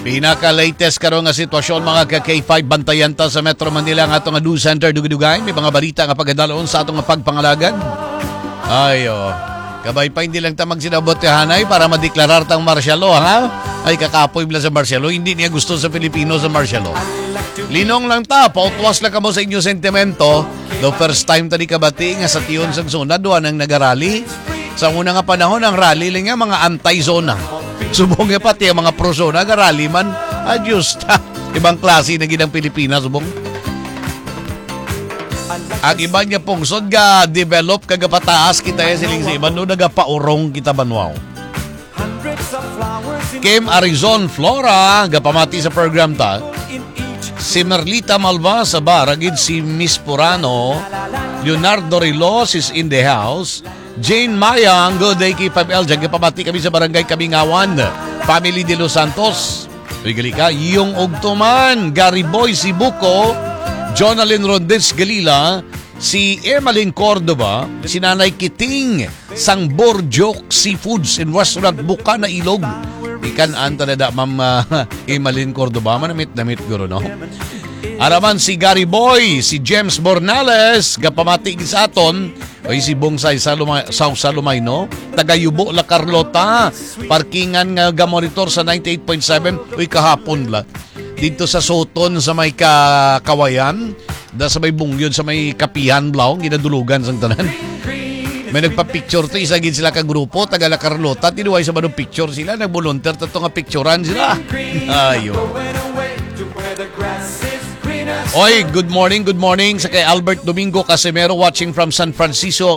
Pinaka-latest karon nga sitwasyon mga ka-K5 bantayan ta sa Metro Manila nga atong news center dugay-dugay. May mga balita nga pagadalon sa atong pagpangalagan. Ayo. Kabay pa hindi lang ta magsinabot hanay para madeklarar tang martial law ha. Ay kakapoy bla sa martial law, hindi niya gusto sa Pilipino sa martial law. Linong lang ta, pautwas lang kamo sa inyong sentimento. The first time tadi kabati nga sa tiyon sang zona duha nang nagarally. Sa una nga panahon ang rally lang nga mga anti-zona. Subong nga pati ang mga pro-zona garali man. Adjust ha. Ibang klase na ginang Pilipinas subong. Ang iba niya pungsod ga develop kaga pataas kita ya siling si iban no nagapaurong kita banwaw. Kim Arizon Flora gapamati sa program ta. Si Merlita Malva sa baragid si Miss Purano. Leonardo Rilos is in the house. Jane Mayang, good day K5L. Diyan gapamati kami sa barangay Kabingawan. Family de Los Santos. Rigali ka, yung Ugtuman, Gary Boy Sibuco, Jonalyn Rondes Galila, si Emalyn Cordova, si Nanay Kiting, sang Borjok Seafoods in Restaurant Bukana Ilog. Ikan anta na da, Ma'am Emalyn Cordova. Manamit guro, no? Araman si Gary Boy, si James Bornales, gapamati sa aton, ay si Bongsay Salumay, no? Tagayubo La Carlota, parkingan nga gamonitor sa 98.7, uy kahapon la. Dito sa Soton sa may Kawayan, da sa may Bungyod sa may Kapihan Blaong, ginadulugan sang tanan. May nagpa-picture to, isa gid sila ka grupo, taga La Carlota, tinuway sa manong picture sila, nag-volunteer tato nga picturean sila. Ayo. Oy, good morning sa kay Albert Domingo Casimero watching from San Francisco,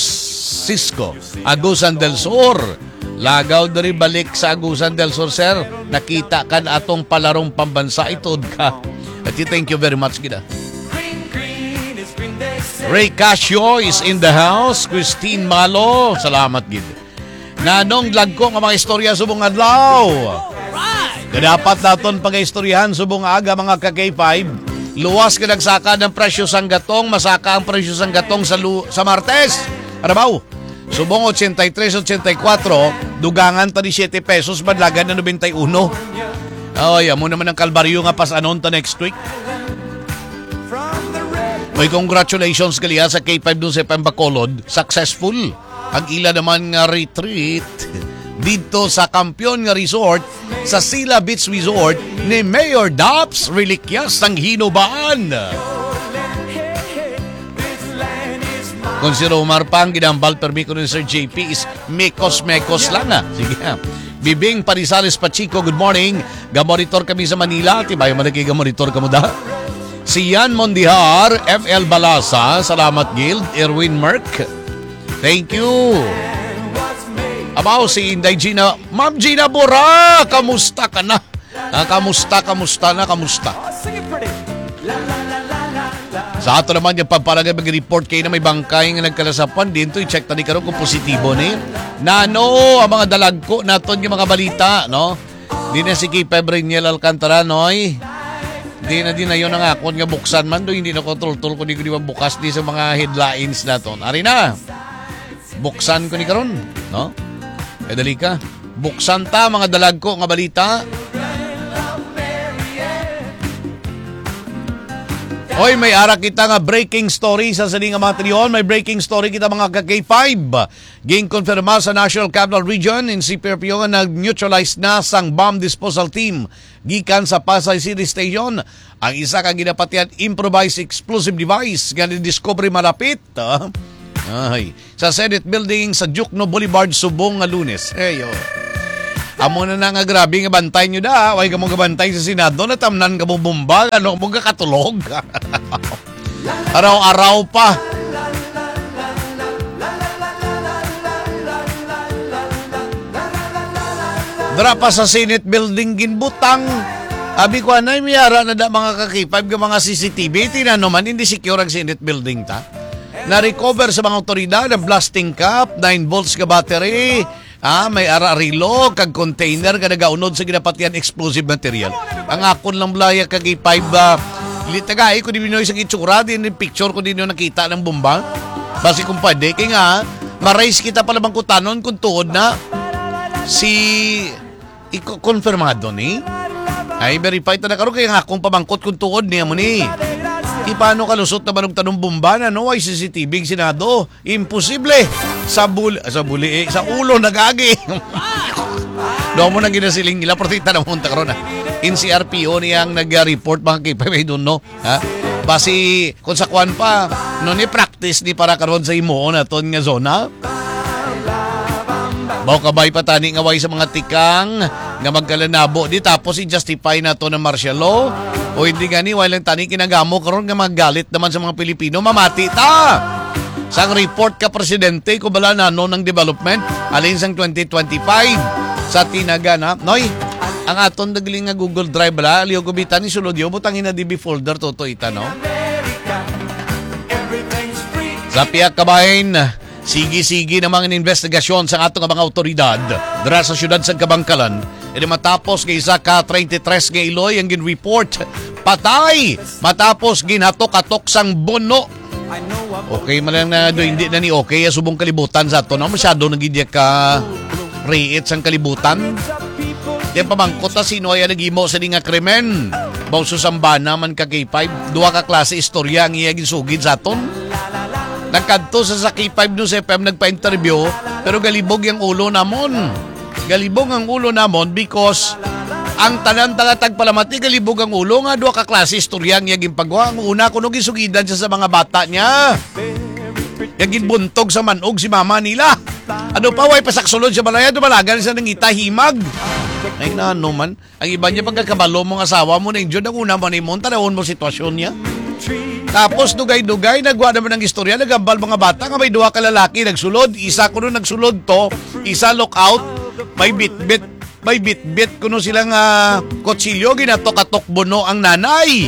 Agusan del Sur. Lagaw dari balik sa Agusan del Sur, sir. Nakita kan atong palarong pambansa itod ka. At thank you very much kita. Ray Casio is in the house. Christine Malo, salamat gid. Nanong lagko nga mga istorya subong adlaw. Dapat naton pag-istoryahan subong aga mga ka-K5. Luwas ka nagsaka ng presyo sang gatong, masaka ang presyo sang gatong sa Martes. Arabaw, subong 83-84, dugangan ta ni 7 pesos, badlagan na 91. Ay, amo naman ang kalbaryo nga pas-anon ta next week. May congratulations kaliya sa K5 dun sa Pambacolod. Successful. Ang ila naman nga retreat dito sa Kampiyon nga resort sa Sila Beach Resort ni Mayor Daps Reliquias ng Hinubaan. Kung si Romar pang ginambal permi ko ni Sir JP is mekos lang na. Sige ha. Bibing Parisales Pachico, good morning. Gamonitor kami sa Manila. Tibay man nagkigamonitor ka mo da. Si Yan Mondihar, FL Balasa, salamat Guild, Erwin Merck. Thank you. Abaw si Inday Gina, Ma'am Gina Bora, kamusta ka na? Kamusta? Sa ato naman yung pagparagay mag-report kayo na may bangkay nga nagkalasapan dito, i-check tani karon kung positibo ni. Nano, ang mga dalagko naton yung mga balita, no? Di na si K. Pebriniel Alcantara, noy. Di na yun ang akon nga buksan man do, hindi na kontrol-tol ko di ko bukas di sa mga headlines naton. Ari na, buksan ko ni karon, no? Dali ka. Buksan ta mga dalagko nga balita. Hoy, may ara kita nga breaking story sa saling nga mga triyon. May breaking story kita mga ka-K5. Ging konfirma sa National Capital Region in CPRPO nga nag-neutralize na sang bomb disposal team gikan sa Pasay City Station. Ang isa ka ginapatian improvised explosive device nga ni-discovery malapit. Ay, sa Senate Building sa Jukno Boulevard, Subong nga Lunes. Eyo. Amo na nga grabe nga bantay nyo da. Huwag ka mong gabantay sa Senado. Natamnan ka mong bumbag. Ano mong kakatulog? Araw-araw pa. Dara pa sa Senate Building ginbutang. Abi ko anay miyara na da mga kakipag ng mga CCTV. Tinano man, hindi secure ang Senate Building ta. Na-recover sa mga otoridad ang blasting cap, 9 volts ka battery, may ararilo, kag container, ka nagaunod sa ginapatian explosive material. Ang akon lang blaya kag 5, litagay ko din sa itsura, din picture ko din nakita ng bomba. Basi kung pwede, kaya nga, ma-raise kita pala bang kutanon kung tuod na si konfirmado ni Ay, verify ta na karon kaya nga akong pamangkot kung tuod niya mo ni. Di paano kalusot na manong tanong bumbana, no? Ay CCTV ang Senado. Imposible. Sa ulo nagagi. Doon mo nang ginasiling nila, portita na munta karon. NCRPO niyang nag-report mga kipay, I don't know. Ha? Basi, kung sa kwan pa, no ni practice ni para karon sa imo na ton nga zona. Baw kabay patani nga way sa mga tikang nga magkalanabo di tapos i-justify na to ng martial law o hindi gani walang tani kinagamo karon nga magalit naman sa mga Pilipino mamati ta. Sang report ka presidente ko bala na no ng development alin sang 2025 sa tinaga na noy ang aton dagling nga Google Drive bala aliyo gubitan ni sulod yo butangin na DB folder toto ita no. Sa piyak kabahin sige-sige na mga investigasyon sa atong mga autoridad dira sa syudad sa Kabangkalan. E matapos nga isa ka 33 nga iloy ang gin-report patay matapos ginatok-atok sang bono. Okay man lang na hindi na ni okay subong kalibutan sa ato na masyado nagidya ka riit sang kalibutan. Di pamangkot na sino ay nagimo sa nga krimen. Bawso sambana man ka K5 duha ka klase istorya ang iya ginsugid sa aton. Nagkanto sa K5 no sa FM nagpa-interview pero galibog yung ulo namon. Galibog ang ulo namon because ang tanan-taga tagpalamati galibog ang ulo nga duha ka klase istorya ang yaging pagwa. Ang una kuno gisugidan siya sa mga bata niya. Yaging buntog sa manog si mama nila. Ano pa way pasaksulod sa balaya dumalagan sa nangita himag. Ay na ano man. Ang iba niya pagkakabalo mong asawa mo na injod ang una mo na imon tanawon mo sitwasyon niya. Tapos dugay-dugay nagwa naman ng istorya nagambal mga bata nga may duha ka lalaki nagsulod isa kuno nagsulod to isa lockout may bitbit kuno silang kutsilyo ginatok-atok bono ang nanay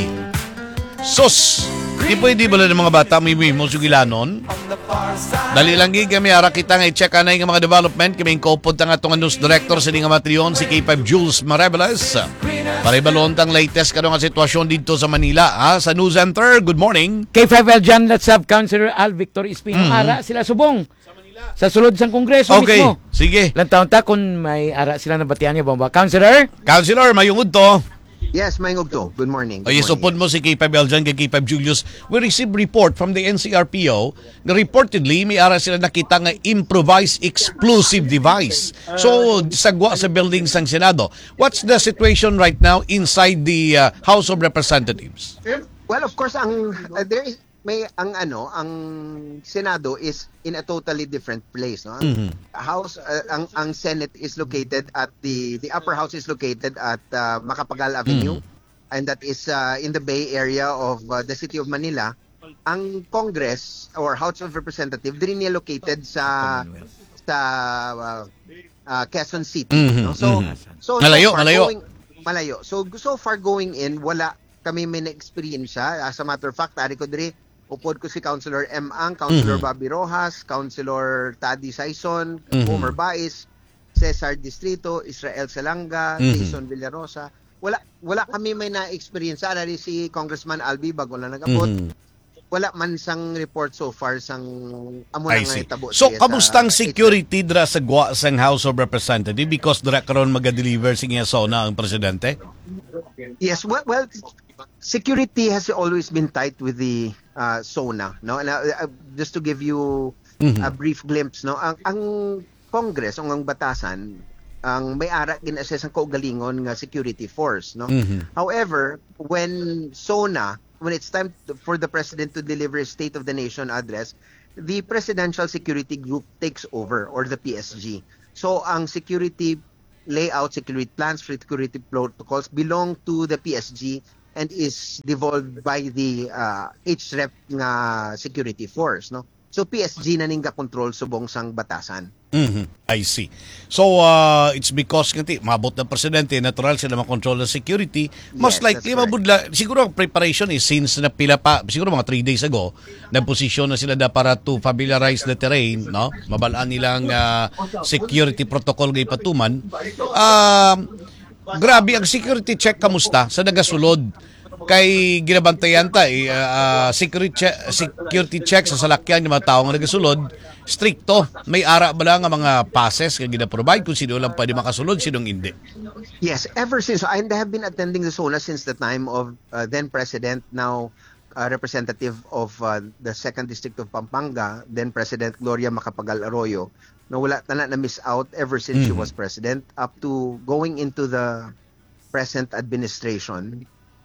sus di pwede bala ng mga bata may mo sugilanon dali lang kami ara kita nga i-check anay nga mga development kami kopod nga itong news director sa nga matriyon si K5 Jules Marebeles para ibalontang latest kano nga sitwasyon dito sa Manila sa News Center. Good morning K5 Eljan, let's have Councilor Al Victor Espino. Ara sila subong sa sulod sang Kongreso okay, mismo. Sige. Lang taon ta kung may ara sila na batian niya ba? Councilor, mayungod to. Yes, mayungod to. Good morning. O isupod mo si K5 Eljan kay K5 Julius. We received report from the NCRPO na reportedly may ara sila nakita nga improvised explosive device. So, sagwa sa building sang Senado. What's the situation right now inside the House of Representatives? Well, of course, ang Senado is in a totally different place, no? House ang Senate is located at the upper house is located at Macapagal Avenue and that is in the Bay area of the city of Manila. Ang Congress or House of Representatives din niya located sa Quezon City, no? So malayo. So far going in wala kami may na-experience siya. As a matter of fact, ari ko diri upod ko si Councilor M. Ang, Councilor Bobby Rojas, Councilor Taddy Saison, Homer Baez, Cesar Distrito, Israel Salanga, Jason Villarosa. Wala kami may na-experience. Ari si Congressman Albi bago na nag-abot. Wala man sang report so far sang amo na nga itabo. So kamustang security dra sa gwa sang House of Representatives because dra karon maga-deliver siya sona ang presidente? Yes, well security has always been tight with the SONA, no? And just to give you a brief glimpse, no, ang Congress ang batasan ang may ara gin-assess ang kaugalingon nga security force, no? However, when it's time for the president to deliver a State of the Nation address, the Presidential Security Group takes over, or the PSG. So ang security layout, security plans, security protocols belong to the PSG and is devolved by the HREP nga security force, no? So PSG na ning control subong sang batasan. I see. So it's because kanti mabot na presidente natural sila makontrol ng security. Most likely mabudla siguro ang preparation is since na pila pa siguro mga 3 days ago na posisyon na sila da para to familiarize the terrain, no? Mabalaan nilang security protocol gay patuman. Grabe ang security check kamusta sa nagasulod kay ginabantayan ta security check sa salakyan ng mga tao nga nagasulod, stricto. May ara ba lang nga mga passes nga gina-provide kung sino lang pwede makasulod, sinong hindi? Yes, ever since I have been attending the SONA since the time of then President, now representative of the 2nd District of Pampanga, then President Gloria Macapagal Arroyo, na wala na miss out ever since she was president up to going into the present administration.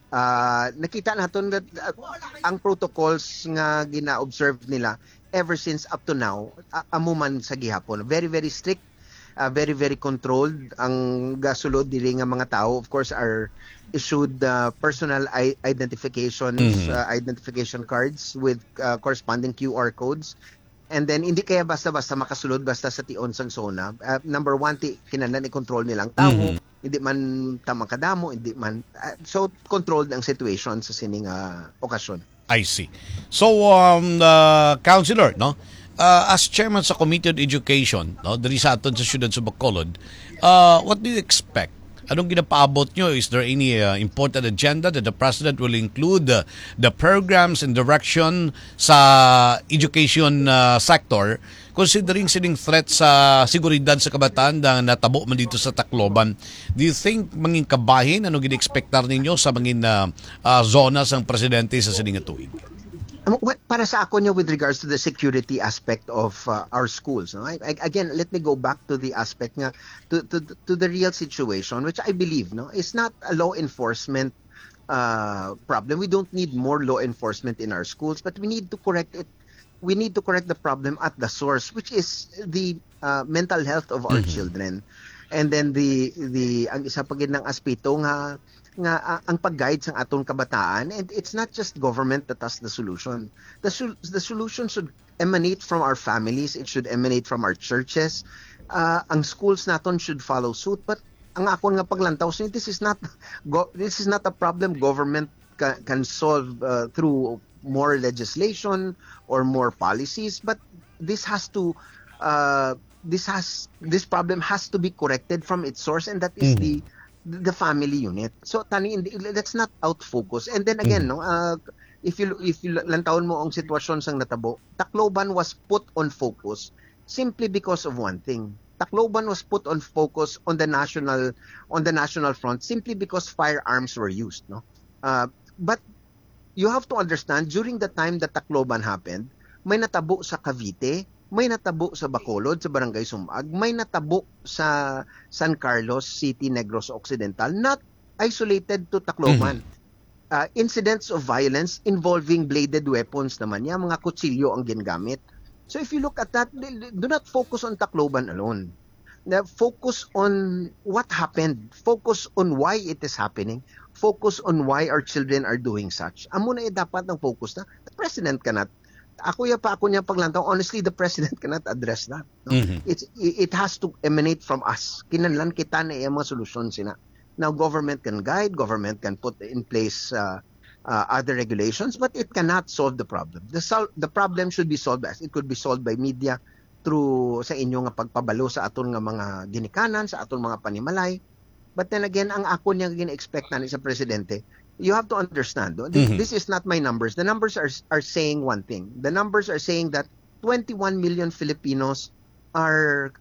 Nakita natin that ang protocols nga gina-observe nila ever since up to now, amuman sa gihapon. Very, very strict, very, very controlled. Ang gasulod dili nga mga tao, of course, are issued personal identifications, identification cards with corresponding QR codes. And then, hindi kaya basta-basta makasulod basta sa tion sang SONA. Number one, kinahanglan i-control nilang tao. Hindi man tamang kadamo, hindi man. So, controlled ang situation sa sining okasyon. I see. So, Councilor, no? As chairman sa Committee on Education, no, diri sa aton sa siyudad sa Bacolod, what do you expect? Anong ginapaabot nyo? Is there any important agenda that the President will include the programs and direction sa education sector, considering sining threat sa seguridad sa kabataan na natabo man dito sa Tacloban? Do you think manging kabahin, ano gina-expectar ninyo sa mangin zona sang Presidente sa sining tuig? Para sa ako niya with regards to the security aspect of our schools, no? Again, let me go back to the aspect nga to the real situation, which I believe, no, is not a law enforcement problem. We don't need more law enforcement in our schools, but we need to correct it. We need to correct the problem at the source, which is the mental health of our children. And then the ang isa pa gid ng aspeto nga ang pag-guide sang atong kabataan, and it's not just government that has the solution. The solution should emanate from our families, it should emanate from our churches. Ang schools naton should follow suit, but ang akon nga paglantaw, so this is not a problem government can solve through more legislation or more policies, but this problem has to be corrected from its source, and that is the family unit. So let's not out focus. And then again, no, if you lantawon mo ang sitwasyon sang natabo, Tacloban was put on focus simply because of one thing. Tacloban was put on focus on the national front simply because firearms were used, no. But you have to understand, during the time that Tacloban happened, may natabo sa Cavite, may natabo sa Bacolod, sa Barangay Sumag, may natabo sa San Carlos City, Negros Occidental, not isolated to Tacloban. Incidents of violence involving bladed weapons naman yan, mga kutsilyo ang ginagamit. So if you look at that, do not focus on Tacloban alone. Focus on what happened. Focus on why it is happening. Focus on why our children are doing such. Amo na dapat ang focus na. The President cannot. Ako niya paglantaw. Honestly, the President cannot address that. No? It has to emanate from us. Kinahanglan kita na mga solusyon sina. Now, government can guide. Government can put in place other regulations, but it cannot solve the problem. The problem should be solved as it could be solved by media through sa inyo nga pagpabalo sa aton nga mga ginikanan, sa aton mga panimalay. But then again, ang ako niya gina-expect na sa Presidente, you have to understand, no? This is not my numbers. The numbers are saying one thing. The numbers are saying that 21 million Filipinos are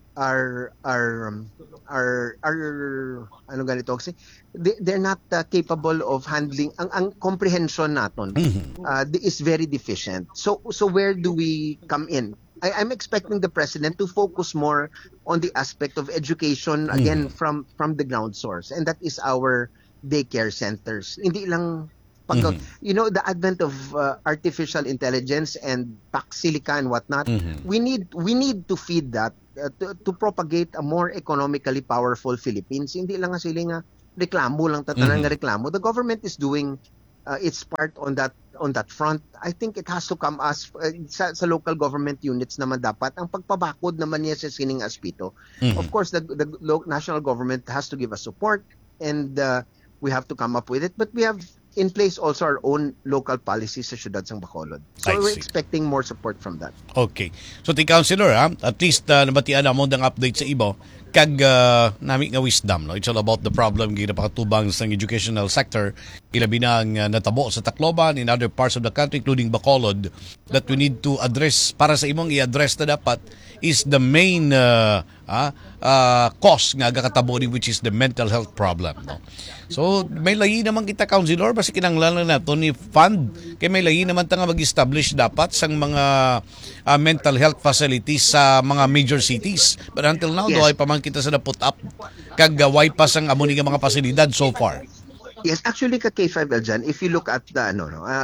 ano ganito kasi they're not capable of handling ang comprehension naton is very deficient. So where do we come in? I'm expecting the President to focus more on the aspect of education again from the ground source, and that is our daycare centers. Hindi lang you know, the advent of artificial intelligence and pack silica and whatnot. We need to feed that to propagate a more economically powerful Philippines. Hindi lang nga sila nga reklamo lang tatanan nga reklamo. The government is doing its part on that front. I think it has to come as sa local government units naman dapat ang pagpabakod naman niya sa sining aspito. Of course, the national government has to give us support, and we have to come up with it. But we have in place also our own local policies sa siyudad sang Bacolod. So I we're see. expecting more support from that. Okay. So, Councilor, at least nabatian na mo ng update sa ibo kag nami nga wisdom. No? It's all about the problem gina pakatubang sa educational sector. Ilabi na ang natabo sa Tacloban in other parts of the country, including Bacolod, that we need to address, para sa imong i-address na dapat, is the main cause nga kakatabo ni, which is the mental health problem. No? So, may layi naman kita, Councilor, basi kinanglan na ito ni fund. Kaya may layi naman ta nga mag-establish dapat sang mga mental health facilities sa mga major cities. But until now, Yes. do ay paman kita sa na-put up kag way pa sang amo ni nga mga pasilidad so far. Yes, actually ka K5L dyan, if you look at the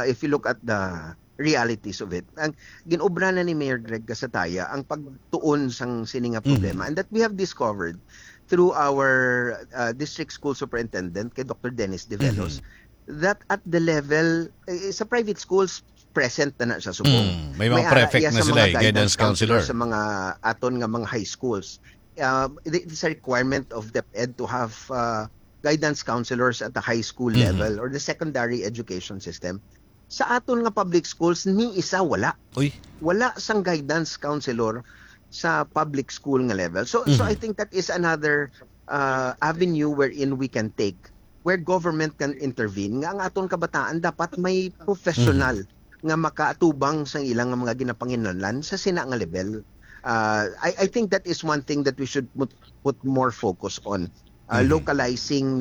realities of it, ang ginobra na ni Mayor Greg Gasataya ang pagtuon sang sininga problema, and that we have discovered through our district school superintendent kay Dr. Dennis Develos, that at the level sa private schools present na siya subong. May mga prefect na sila, guidance counselor sa mga aton nga mga high schools. It is a requirement of DepEd to have guidance counselors at the high school level or the secondary education system. Sa aton nga public schools, ni isa wala. Uy. Wala sang guidance counselor sa public school nga level. So I think that is another avenue wherein we can take, where government can intervene. Nga ang aton kabataan dapat may professional nga makaatubang sang ilang mga ginapanginahanglan sa sina nga level. I think that is one thing that we should put more focus on. Localizing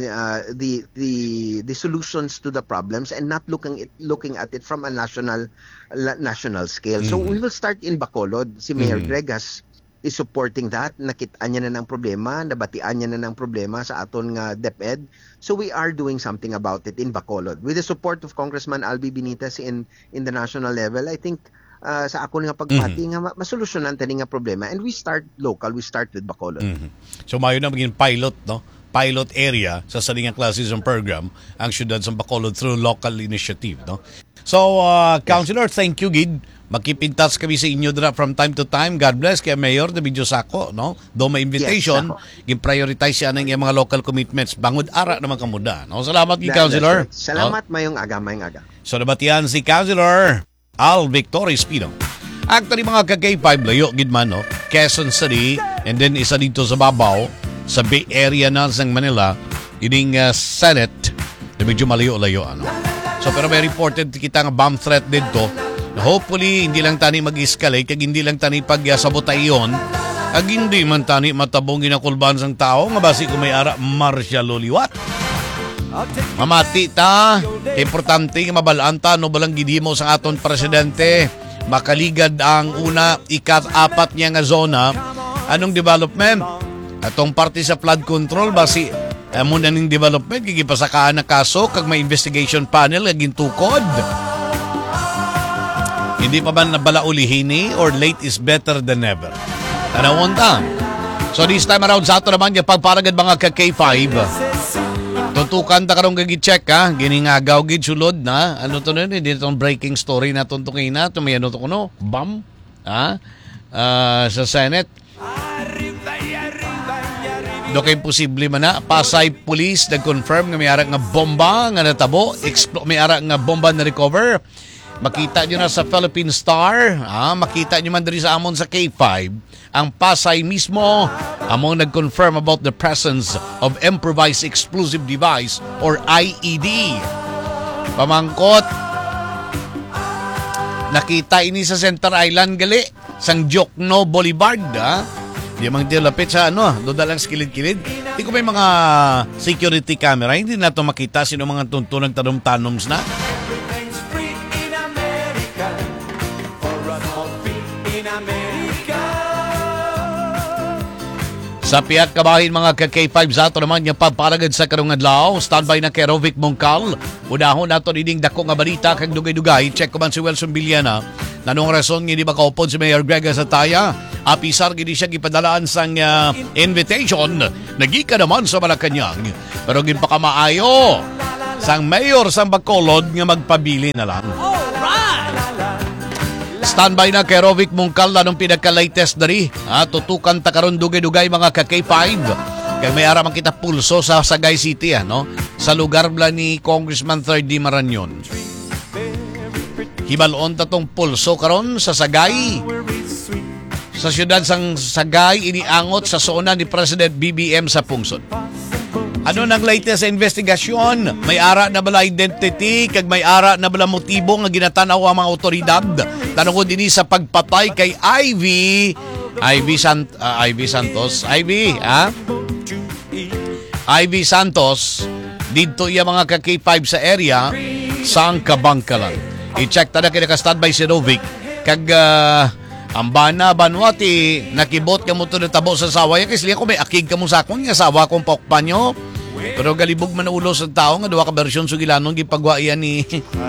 the solutions to the problems and not looking at it from a national scale. So we will start in Bacolod. Si Mayor Gregas is supporting that. Nakitaan niya na ng problema, nabatian niya na ng problema sa aton nga DepEd. So we are doing something about it in Bacolod. With the support of Congressman Albi Benitez in the national level, I think sa ako nga pagpati nga masolusyonan tani nga problema, and we start local, we start with Bacolod. So mayo na maging pilot, no? Pilot area sa salingang classism program ang syudad sa Bacolod through local initiative, no? So, Councilor, thank you, Gid. Makipintas kami sa inyo dra from time to time. God bless kay Mayor de Video Sako, no? Do may invitation, gi-prioritize siya ng mga local commitments. Bangod ara naman kamuda, no? Salamat gi Councilor. Salamat mayong aga. So, nabatian si Councilor Al Victor Espino. Actually, mga ka-K5 layo, gid man, no? Quezon City, and then isa dito sa Babaw, sa Bay Area na sa Manila, ining Senate, na medyo malayo-layo, ano? So, pero may reported kita nga bomb threat dito. Hopefully, hindi lang tani mag-escalate, kag hindi lang tani pag-sabotayon, kag hindi man tani matabong ginakulban sang tao, nga basi kung may ara, martial liwat. Mamati ta, importante nga mabalaan ta, no balang gidimo sa aton presidente, makaligad ang una, ikat-apat niya nga zona. Anong development? Atong parte sa flood control, basi muna ning development, gigipasakaan na kaso, kag may investigation panel, kaging tukod. Hindi pa ba nabalaulihin ni, or late is better than never? Tanawon ta. So this time around sa ato naman, yung pagparagad mga ka-K5, tutukan ta karong gagi-check, ha? Giningagaw gid sulod na. Ano to nun? Hindi itong breaking story na tuntungin na. Ito may ano to kuno? Bomb? Ha? Sa Senate. Do kay posible man na Pasay Police nag-confirm nga may ara nga bomba nga natabo, may ara nga bomba na recover. Makita nyo na sa Philippine Star, makita nyo man diri sa amon sa K5, ang Pasay mismo among nag-confirm about the presence of improvised explosive device or IED. Pamangkot, nakita ini sa Center Island gali, sang Jokno Boulevard, Di mang dilapit sa doon lang kilid-kilid. Di ko may mga security camera, hindi na ito makita sino mga tuntunang tanom-tanoms na. Sa Piat Kabahin mga ka-K5 sa ato naman yung pagparagad sa karong adlaw. Standby na kay Rovic Mongcal. Unahon nato diding dako nga balita kag dugay-dugay. Check ko man si Wilson Villana. Nanong rason nga di ba kaupod si Mayor Greg Gasataya? Apisar gini siya gipadalaan sang invitation. Nagika naman sa Malacanang. Pero ginpakamaayo sang Mayor sang Bacolod nga magpabili na lang. Standby na kay Rovic Mongcal na nung pinaka-latest dari. Tutukan ta karon dugay-dugay mga ka-K5. Kaya may ara man kita pulso sa Sagay City, no? sa lugar bla ni Congressman 3D Marañon. Hibalon tatong pulso karon sa Sagay. Sa siyudad sang Sagay iniangot sa zona ni President BBM sa Pungsod. Ano nang latest sa investigasyon? May ara na bala identity kag may ara na bala motibo nga ginatanaw ang mga otoridad. Tanong ko dinhi sa pagpatay kay Ivy Santos. Ivy Santos dito iya mga ka-K5 sa area sang Kabangkalan. I-check ta na kinaka-standby si Rovic kag ang bana banwati nakibot ka mo to na tabo sa sawa ya kasi ko may akig ka mo sa akong nga sawa kong paukpanyo. Pero galibog man ulo sa tao nga duwa ka bersyon sugilanon gipagwa iyan ni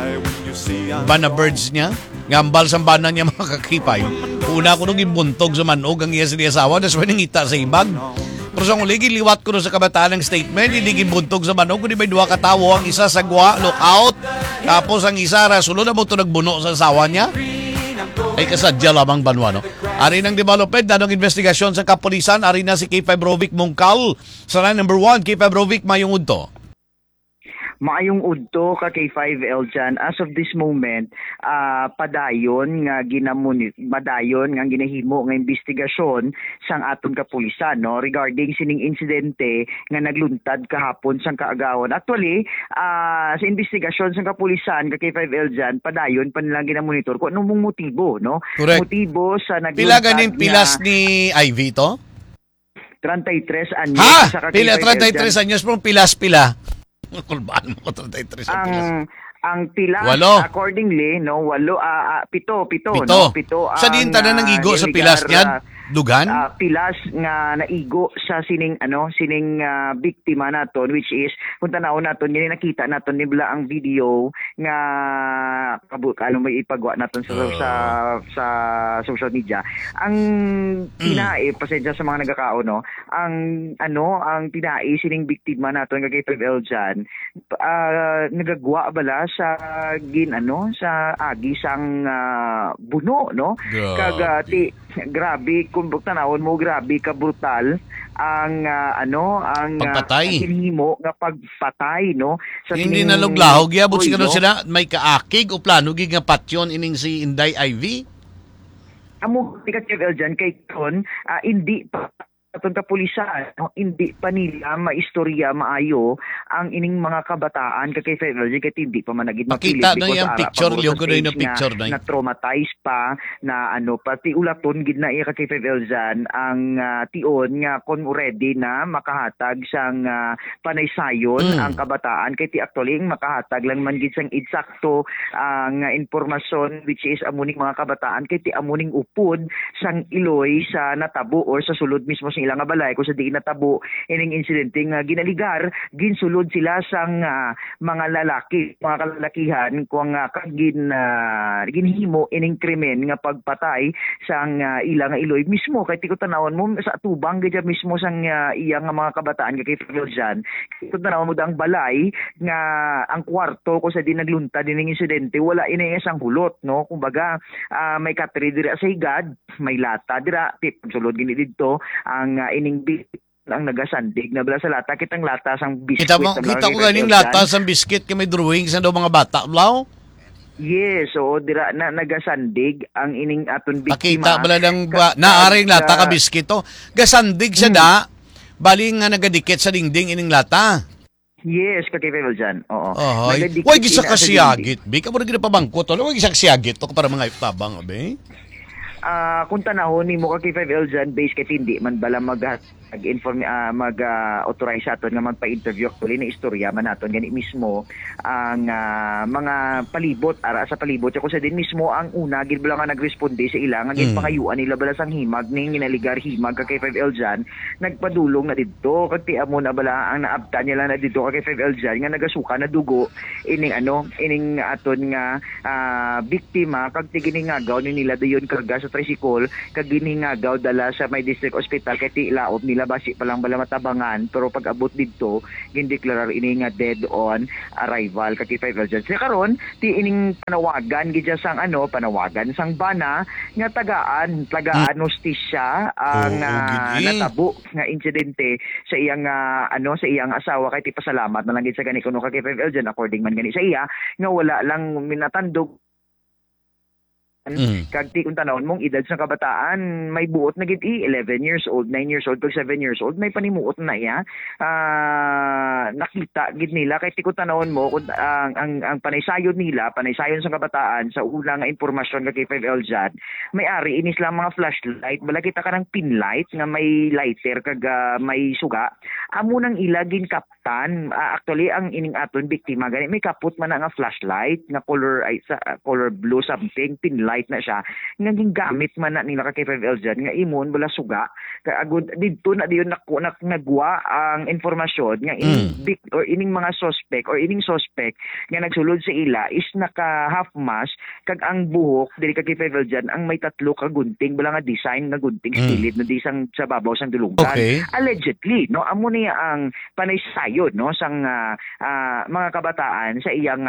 Bana Birds niya. Ngambal sa bana niya mga kakipay. Una ko nung gibuntog sa manog ang iya sa asawa na sway ngita sa ibag. Pero sa nguli giliwat ko sa kabataan ng statement hindi gibuntog sa manog kundi may duwa ka tawo ang isa sagwa lookout tapos ang isa rasulod na mo to nagbuno sa asawa niya. Ay kasadya lamang banwa, no? Ari ng development, danong investigasyon sa kapulisan, ari na si K5 Rovic Mungkal. Sa line number 1, K5 Rovic, mayong udto. Maayong udto ka K5 Eljan. As of this moment, padayon nga madayon nga ginahimo nga investigasyon sang aton kapulisan no regarding sining insidente nga nagluntad kahapon sang kaagawon. Actually, sa investigasyon sang kapulisan ka K5 Eljan, padayon pa nila ginamonitor kung anong motibo no. Correct. Motibo sa nagluntad. Pila ganing pilas ni Ivy to? 33 anyos sa K5 33 anyos pero pilas-pila. Kulbaan mo ko 33 sa pilas. Ang pilas walo. Accordingly no pito no pito sa din tanan nang igo sa pilas niya dugan pilas nga naigo sa sining biktima naton which is kung tanaw naton gini nakita naton nibla ang video nga ano may ipagwa naton sa social media ang tinae pasensya sa mga nagakao no ang tinae sining biktima naton nga kay Eljan nagagwa bala sa sa agi sang buno no kag grabe kung tanawon mo grabe ka brutal ang pagpatay hinimo nga pagpatay no sa hindi naluglahog yabot siguro sila may kaakig o plano gig nga patyon ining si Inday Ivy amo tikat Eljan kay kon hindi pa aton kapulisan no, hindi pa nila maistorya maayo ang ining mga kabataan kay Federal kay hindi pa man nagid mapilit makita na yung picture liyo ko na yung picture na traumatized pa na pati ulaton gid na iya kay Federal ang tion nga kon ready na makahatag sang panaysayon ang kabataan kay ti actually makahatag lang man gid sang eksakto nga impormasyon which is amuning mga kabataan kay ti amuning upod sang iloy sa natabo or sa sulod mismo sa ilang balay kung sa di natabo ining insidente nga ginaligar ginsulod sila sang mga lalaki mga kalalakihan kung ginhimo ining krimen nga pagpatay sang ilang iloy mismo kay tiko tanawon mo sa atubang gadya mismo sang iyang mga kabataan kay Filjan tiko tanawon mo dang balay nga ang kwarto ko sa di nagluntad ining insidente wala ini isang hulot no kumbaga may katri dira sa higad may lata dira tip sulod gini didto ang ining ang nagasandig na bala sa lata kitang lata sang biscuit kita ko ganing lata sang biscuit kay may drawing sa daw mga bata blaw yes so dira na nagasandig ang ining aton biktima pakita bala lang naaring lata ka biscuit to gasandig siya da bali nga nagadikit sa dingding ining lata. Yes, kakipil dyan. Oo. Huwag isa kasiyagit, Bi. Ka mo na ginapabangko to. Huwag isa kasiyagit to para mga ipabang, Bi. Kung tanahon ni mo kay 5L dyan, base kay hindi man bala mag-authorize aton nga magpa-interview actually na istorya man naton gani mismo ang mga palibot ara sa palibot ko sa din mismo ang una gid bala nga nagresponde sa ilang ang pangayuan nila bala sang himag ning ginaligar himag kay 5L dyan nagpadulong na didto kag tiamo na bala ang naabta nila na didto kay 5L dyan nga nagasuka na dugo ining aton nga biktima kag giningagaw ni nila dayon karga sa tricycle kag giningagaw dala sa may district hospital kay ti ilaop nila nila basi pa lang bala matabangan pero pag abot didto gindeklarar ini nga dead on arrival kay K5 Eljan. Sa karon ti ining panawagan gid sang panawagan sang bana nga tagaan hustisya ang natabo nga insidente sa iyang sa iyang asawa kay ti pasalamat na lang gid sa gani kuno kay K5 Eljan according man gani sa iya nga wala lang minatandog kag ti kung tanawon mong edad sa kabataan may buot na gid 11 years old, 9 years old, 7 years old may panimuot na iya. Nakita gid nila kay ti kung tanawon mo kung ang panaysayon nila, panaysayon sa kabataan sa una nga impormasyon kay K5 Eljan, may ari inis lang mga flashlight, bala kita kanang pin light nga may lighter kag may suga. Amo nang ila gin kaptan. Actually ang ining aton biktima gani may kaput man nga flashlight nga color blue something pin light na siya nga gingamit man na nila kay K5 Eljan nga imon bala suga kaagod didto na diyon nagwa ang informasyon nga ining mga suspect nga nagsulod sa ila is naka half mask kag ang buhok dili kay K5 Eljan ang may tatlo ka gunting bala nga design nga gunting silid na di sang sa babaw sang dulungan. Allegedly amo niya ang panaysayon sang mga kabataan sa iyang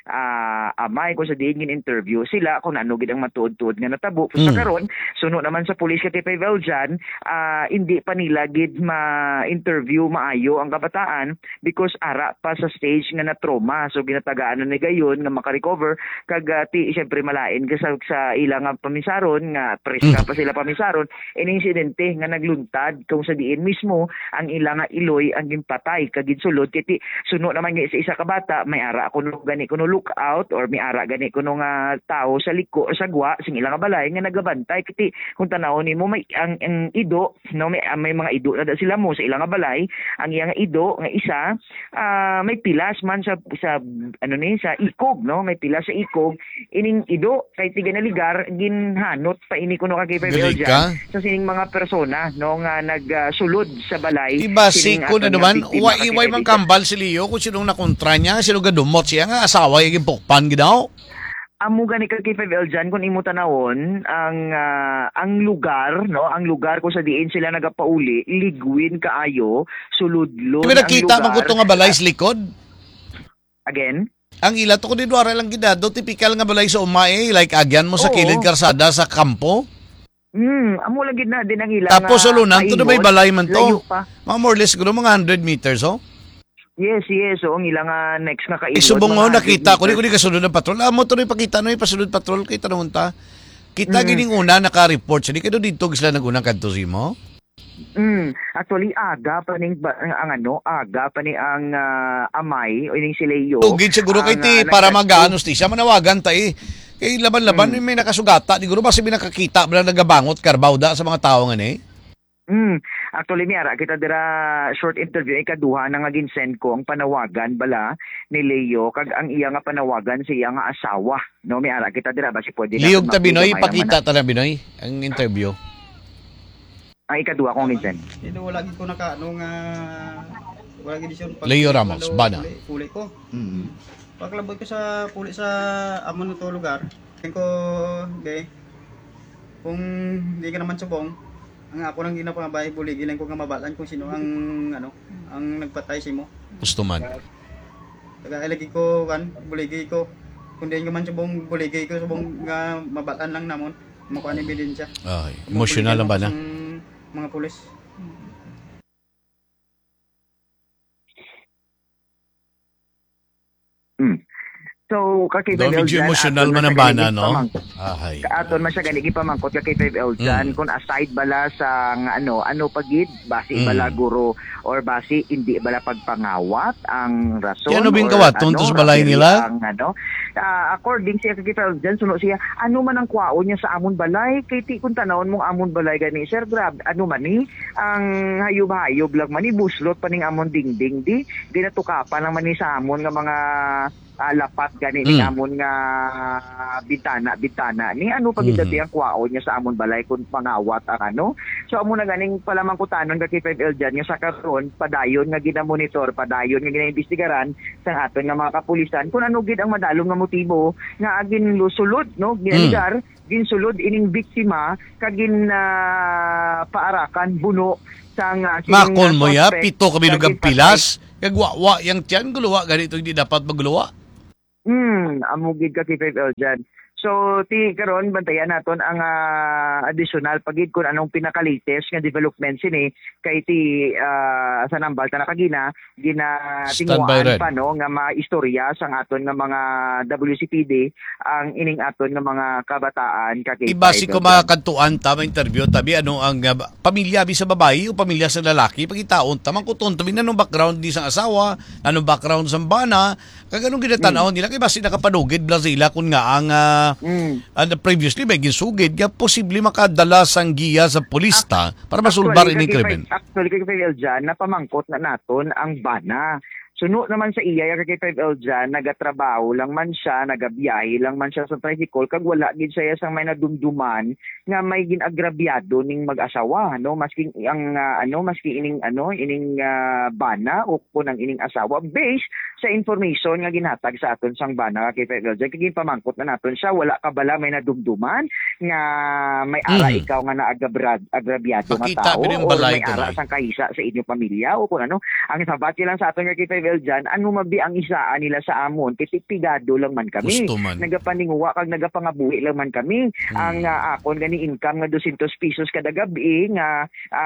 amay kung sa diin interview sila kung ano gid ang matuod-tuod nga natabo. Sa karon suno naman sa pulis kay K5 Eljan hindi pa nila gid ma-interview maayo ang kabataan because ara pa sa stage nga na trauma, so ginatagaan na ni gayon nga maka-recover kag ti syempre malain ka sa ilang pamisaron nga preska pa sila pamisaron ini insidente nga nagluntad kung sa diin mismo ang ilang iloy ang gimpatay kag ginsulod kiti suno naman nga sa isa ka bata may ara kuno gani kuno lookout or may ara gani kuno nga tao sa liko sa gwa sing ilang balay nga nagabantay kiti kung tanawon nimo may ang ido may mga ido na sila mo sa ilang balay ang iyang ido nga isa may pilas man sa sa ikog may pilas sa ikog ining ido kay tiga na ligar ginhanot pa ini kuno kay K5 Eljan sa sining mga persona nga nagsulod sa balay iba si kun man way man kambal si Leo kung sinong nakontra niya sino gadumot siya nga asawa yung pokpan gidaw. Amo gani kay K5 Eljan kung imo tanawon ang lugar kung sa diin sila nagapauli ligwin kaayo suludlo ang nakita man ko nga balay sa likod again ang ila to ko dito ara lang gidado typical nga balay sa umay like agyan mo sa kilid karsada sa kampo. Amo lang gid na din ang ila. Tapos sulunan to may balay man to mga more or less guro mga 100 meters Yes. So, ang ilang next nga kailod. Isubong mo, nakita ko. Di kasunod ng patrol. Mo ito rin pakita no, pasunod patrol. Kita naman ta. Kita gining una, naka-report siya. Di kayo dito sila nag-unang kantusi mo? Actually, aga pa ni ang amay o ining si Leo. Tugid siguro kay ti para mag-anos ti siya manawagan ta Kay laban-laban may nakasugata. Di guro ba sabi nakakita bala nagabangot karbawda sa mga tao nga ni? Actually niya kita dira short interview ikaduha na nga ginsend ko ang panawagan bala ni Leo kag ang iya nga panawagan sa iya nga asawa may ara kita dira basi pwede Leo ta Binoy pakita ta na Binoy ang interview. Ang ikaduha kong ginsend. Ito wala gid ko nga wala gid siya Leo Ramos bana. Puli ko. Paglaboy ko sa puli sa amon to lugar. Ko kung di ka naman subong ang ako nang ginapangabay buligi lang ko nga mabalan kung sino ang ang nagpatay si mo. Gusto man. Taga-ilagi ko buligi ko. Kung di man subong buligi ko subong nga mabalan lang namon. Makuha ni ebidensya. Ay, emotional lang ba na? Mga pulis. So, kay K5 medyo Eljan, emotional man ang bana, no? Aton man siya ganigi pamangkot kay K5 Eljan kung aside bala sa ano pagid basi bala guro or basi hindi bala pagpangawat ang rason. Ano bing kawat tuntos balay nila? Ang, according siya kay K5 Eljan suno siya ano man ang kwaon niya sa amon balay kay ti kun tanawon mong amon balay gani sir grab ano man ni ang hayop-hayop lang man ni buslot paning amon dingding di natukapan lang man ni sa amon nga mga lapat gani ni amon nga bintana ni ano pagidati ang kwaon niya sa amon balay kun pangawat ang so amo na ganing palamang kutanon kay K5 Eljan nga sa karon padayon nga ginamonitor padayon nga ginaimbestigaran sa aton nga mga kapulisan kun ano gid ang madalom nga motibo nga agin lusulod ginsulod ining biktima kagin paarakan buno sang Makon mo ya, suspect pito kami nga lugang gipatay. pilas. Kagwa-wa yang tiyan, guluwa, ganito hindi dapat maguluwa. Amugid ka kay 5L dyan. So, karon bantayan naton ang additional pagid kung anong pinaka-latest nga development sini kay sa nambal ta nakagina Standby red. ginatinguan pa no nga maistorya sang aton nga mga WCPD ang ining aton nga mga kabataan kay Ibasi ko makakantuan tama interview tabi ano ang pamilya bi sa babae o pamilya sa lalaki pagitaon tamang kuton tabi nanong background di sang asawa nanong background sa bana kaganong ginatanaw nila kay basi nakapanugid Brazila kun nga ang previously may ginsugid kaya posible makadala sang giya sa polista para masulbar ining krimen. Actually kay 5L dyan napamangkot na naton ang bana. Suno naman sa iya kay 5L dyan, nagatrabaho lang man siya, nagabiyahe lang man siya sa tricycle, kag wala gid siya sang may nadumduman nga may ginagrabyado ning mag-asawa, no? Maski ang maski ining bana o kunang ining asawa based sa information nga ginhatag sa aton sang bana kay 5L dyan. Kay pamangkot na naton siya, wala ka bala may nadumduman nga may ara ikaw nga naagrabyado nga Makita tao yung o balay may ara tunay. sang kahisa sa inyong pamilya o kung ano. Ang sabati lang sa aton nga kay 5L dyan, ano mabi ang isaan nila sa amon kasi pigado lang man kami. Gusto man. Nagapaninguwa kag nagapangabuhi lang man kami. Ang akon gani income nga 200 pesos kada gabi nga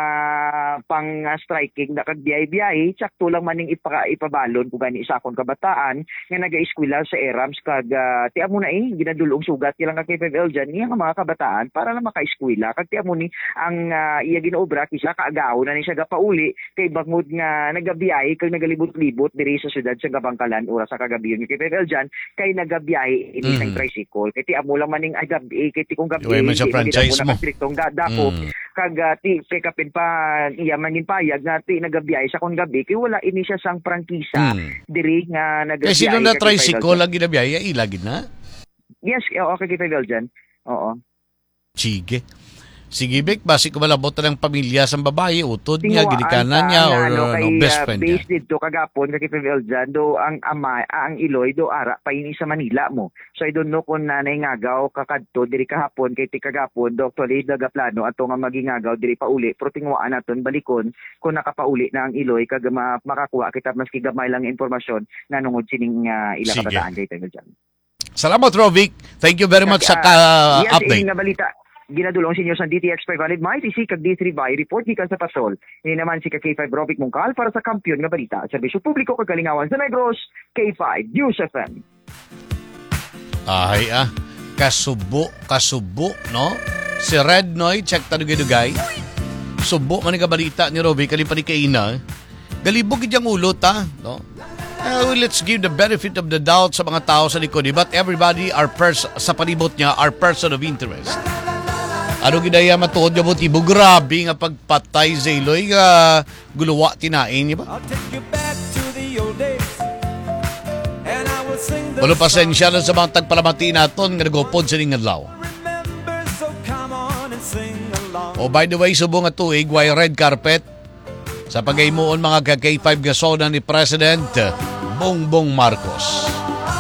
pang striking na kag biyay-biyay, sakto lang man ning ipabalon ko gani sa akon kabataan nga naga-eskwela sa ERAMS kag tiya mo na ginadulong sugat ilang kay 5L dyan niya nga mga kabataan para lang maka-eskwela kag tiya mo ni ang iya ginaobra kisa kaagaw na ni siya gapauli kay bangod nga nagabiyay kag nagalibot-libot diri sa syudad sa Gabangkalan oras sa kagabi ni kay 5L dyan kay nagabiyahe ini sa tricycle kay tiya mo lang man ning gabi kay tikong gabi Iway man sa franchise mo. Distriktong dako kag ti kapin pa iya mangin payag nga ti nagabiyahe sa kon gabi kay wala ini siya sang prangkisa diri nga nagabiyahe. Kaya sino na kay 5L tricycle dyan. lang ginabiyaya, ilagin na. Yes, okay kay 5L dyan. Oo. Sige. Sige, Bek, basi ko malabot na ng pamilya sa babae, utod niya, Tinguaan ginikanan pa niya, nga, or kay, best friend niya. based dito kagapon kay 5L dyan, do ang Iloy do ara pa ini sa Manila mo. So I don't know kung nanay ngagaw kakadto diri kahapon kay ti kagapon do actually dagaplano ato nga magingagaw diri pa uli pero tinguaan naton balikon kung nakapauli na ang Iloy kag makakuha kita maski gamay lang impormasyon nanungod sining ila Sige. kabataan kay 5L dyan. Salamat, Rovic. Thank you very much sa Yes, update. ini nga balita. Ginadulong sa inyo sa DTX 500 Mighty C kag D3 by report gikan sa Pasol. Ini naman si K5 Rovic Mungkal para sa kampiyon nga balita. Serbisyo publiko kag kalingawan sa Negros, K5 News FM. Ay, kasubo, no? Si Red Noy, check tanugay-dugay. Subo man nga balita ni Rovic, kalipani kaina. Galibog idyang ulo ta, no? Let's give the benefit of the doubt sa mga tao sa likod. But everybody sa palibot niya are person of interest. Ano ginaya matuod niya mo tibo? Grabe nga pagpatay sa Iloy nga guluwa tinain niya ba? Wala pasensya lang sa mga tagpalamati naton nga nagupod sa Ningadlaw. Oh, by the way, subong nga tuig, why red carpet? Sa pagaymoon mga K5 gasona ni President Bongbong Marcos.